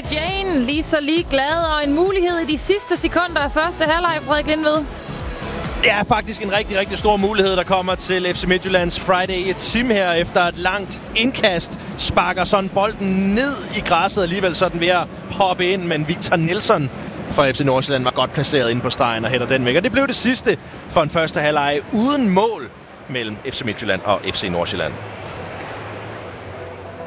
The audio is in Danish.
Jane lige så glad, og en mulighed i de sidste sekunder af første halvleg, Frederik Lindved. Det er faktisk en rigtig, rigtig stor mulighed, der kommer til FC Midtjyllands Friday Team her. Efter et langt indkast sparker sådan bolden ned i græsset. Alligevel så er den ved at hoppe ind, men Victor Nielsen fra FC Nordsjælland var godt placeret inde på stregen og hætter den væk. Og det blev det sidste for en første halvleg uden mål mellem FC Midtjylland og FC Nordsjælland.